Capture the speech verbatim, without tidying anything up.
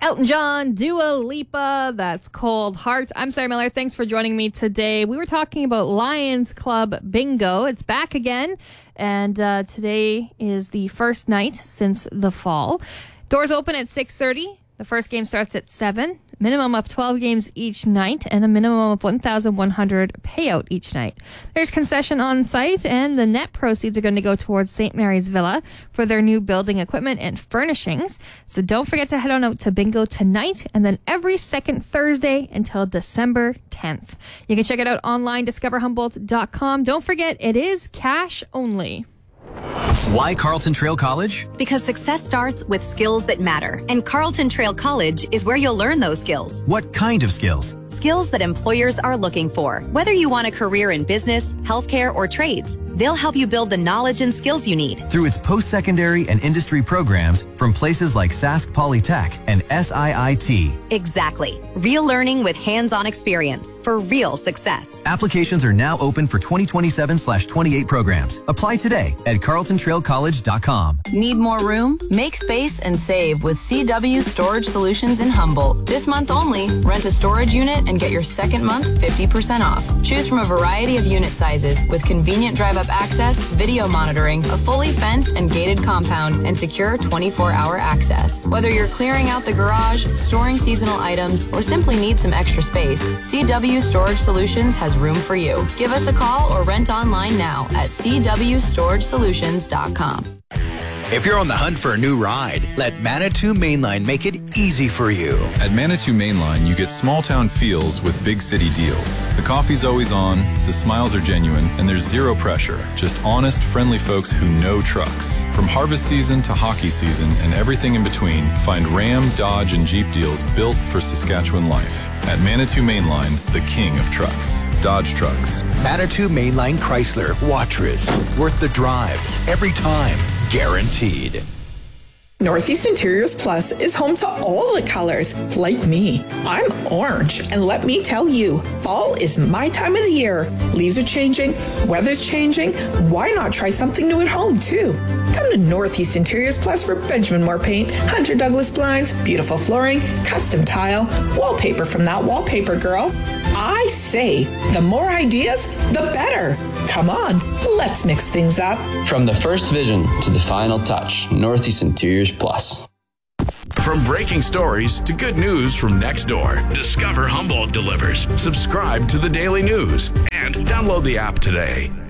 Elton John, Dua Lipa, that's Cold Heart. I'm Sarah Miller. Thanks for joining me today. We were talking about Lions Club Bingo. It's back again, and uh, today is the first night since the fall. Doors open at six thirty. The first game starts at seven. Minimum of twelve games each night and a minimum of one thousand one hundred dollars payout each night. There's concession on site, and the net proceeds are going to go towards Saint Mary's Villa for their new building equipment and furnishings. So don't forget to head on out to Bingo tonight and then every second Thursday until December tenth. You can check it out online, discover humboldt dot com. Don't forget, it is cash only. Why Carlton Trail College? Because success starts with skills that matter, and Carlton Trail College is where you'll learn those skills. What kind of skills? Skills that employers are looking for. Whether you want a career in business, healthcare, or trades, they'll help you build the knowledge and skills you need. Through its post-secondary and industry programs from places like Sask Polytech and S I I T. Exactly. Real learning with hands-on experience for real success. Applications are now open for twenty twenty-seven slash twenty-eight programs. Apply today at carlton trail college dot com. Need more room? Make space and save with C W Storage Solutions in Humboldt. This month only, rent a storage unit and get your second month fifty percent off. Choose from a variety of unit sizes with convenient drive-up access, video monitoring, a fully fenced and gated compound, and secure twenty-four hour access. Whether you're clearing out the garage, storing seasonal items, or simply need some extra space, C W Storage Solutions has room for you. Give us a call or rent online now at c w storage solutions dot com. If you're on the hunt for a new ride, let Manitou Mainline make it easy for you. At Manitou Mainline, you get small-town feels with big city deals. The coffee's always on, the smiles are genuine, and there's zero pressure. Just honest, friendly folks who know trucks. From harvest season to hockey season and everything in between, find Ram, Dodge, and Jeep deals built for Saskatchewan life. At Manitou Mainline, the king of trucks. Dodge Trucks. Manitou Mainline Chrysler, Watrous. Worth the drive. Every time. Guaranteed. Northeast Interiors Plus is home to all the colors, like me. I'm orange, and let me tell you, fall is my time of the year. Leaves are changing, weather's changing. Why not try something new at home, too? Come to Northeast Interiors Plus for Benjamin Moore paint, Hunter Douglas blinds, beautiful flooring, custom tile, wallpaper from that wallpaper girl. I say, the more ideas, the better. Come on, let's mix things up. From the first vision to the final touch, Northeast Interiors Plus. From breaking stories to good news from next door, Discover Humboldt delivers. Subscribe to the Daily News and download the app today.